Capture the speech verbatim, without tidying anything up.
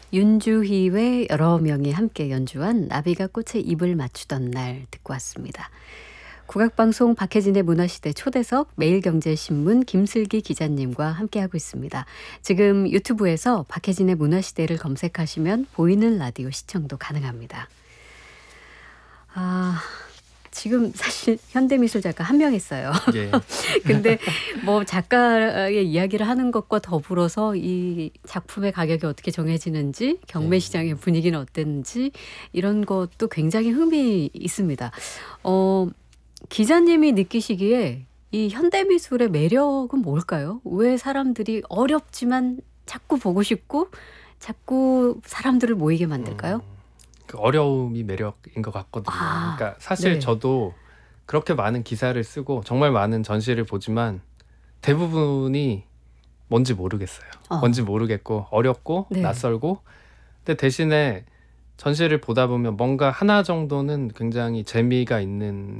윤주희의 여러 명이 함께 연주한 나비가 꽃에 입을 맞추던 날 듣고 왔습니다. 국악방송 박혜진의 문화시대 초대석 매일경제신문 김슬기 기자님과 함께하고 있습니다. 지금 유튜브에서 박혜진의 문화시대를 검색하시면 보이는 라디오 시청도 가능합니다. 아... 지금 사실 현대미술작가 한 명 했어요. 예. 근데 뭐 작가의 이야기를 하는 것과 더불어서 이 작품의 가격이 어떻게 정해지는지, 경매 시장의 분위기는 어땠는지 이런 것도 굉장히 흥미 있습니다. 어, 기자님이 느끼시기에 이 현대미술의 매력은 뭘까요? 왜 사람들이 어렵지만 자꾸 보고 싶고 자꾸 사람들을 모이게 만들까요? 음, 그 어려움이 매력인 것 같거든요. 아, 그러니까 사실 네. 저도 그렇게 많은 기사를 쓰고 정말 많은 전시를 보지만 대부분이 뭔지 모르겠어요. 어. 뭔지 모르겠고 어렵고 네. 낯설고, 근데 대신에 전시를 보다 보면 뭔가 하나 정도는 굉장히 재미가 있는